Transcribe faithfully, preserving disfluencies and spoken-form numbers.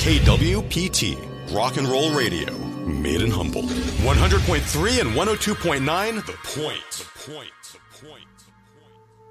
K W P T, Rock and Roll Radio, made in Humboldt. one hundred point three and one oh two point nine, The Point. The Point. The Point.